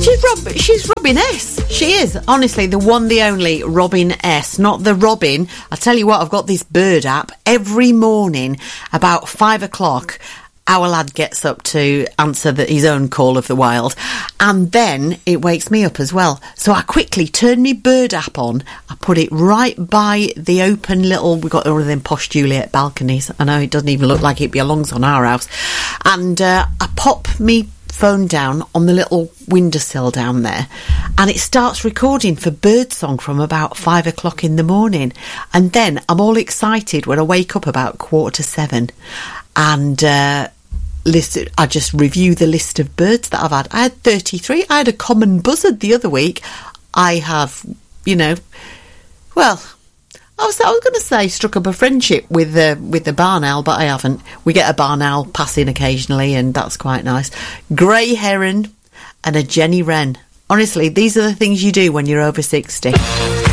She's Robin S. She is, honestly, the one, the only Robin S. Not the Robin. I tell you what, I've got this bird app. Every morning, about 5 o'clock, our lad gets up to answer his own call of the wild, and then it wakes me up as well. So I quickly turn my bird app on. I put it right by the open little, we've got one of them posh Juliet balconies. I know it doesn't even look like it belongs on our house. And I pop me phone down on the little windowsill down there, and it starts recording for birdsong from about 5 o'clock in the morning. And then I'm all excited when I wake up about 6:45, and I just review the list of birds that I've had. I had 33. I had a common buzzard the other week. I have, I was going to say struck up a friendship with the barn owl, but I haven't. We get a barn owl passing occasionally, and that's quite nice. Grey heron and a Jenny wren. Honestly, these are the things you do when you're over 60.